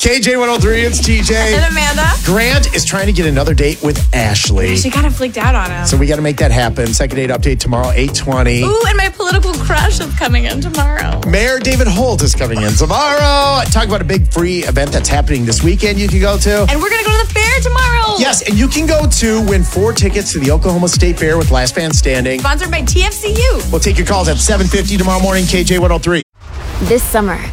KJ 103, it's TJ. And Amanda. Grant is trying to get another date with Ashley. She kind of freaked out on him. So we got to make that happen. Second date update tomorrow, 8:20. Ooh, and my political crush is coming in tomorrow. Mayor David Holt is coming in tomorrow. Talk about a big free event that's happening this weekend you can go to. And we're going to go to the fair tomorrow. Yes, and you can go to win 4 tickets to the Oklahoma State Fair with Last Man Standing. Sponsored by TFCU. We'll take your calls at 7:50 tomorrow morning, KJ 103. This summer,